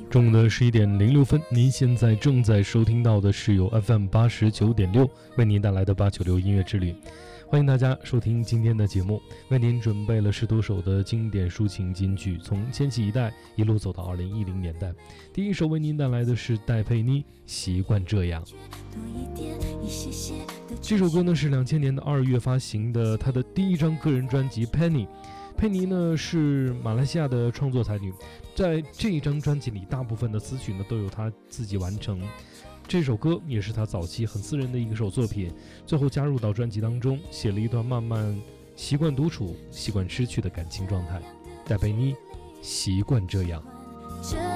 中午的11:06，您现在正在收听到的是由 FM89.6为您带来的896音乐之旅。欢迎大家收听今天的节目，为您准备了10多首的经典抒情金曲，从千禧一代一路走到2010年代。第一首为您带来的是戴佩妮《习惯这样》。这首歌呢是2000年的2月发行的她的第一张个人专辑 Penny。佩妮呢是马来西亚的创作才女，在这一张专辑里大部分的词曲呢都由她自己完成。这首歌也是她早期很私人的一首作品，最后加入到专辑当中，写了一段慢慢习惯独处、习惯失去的感情状态。戴佩妮《习惯这样》。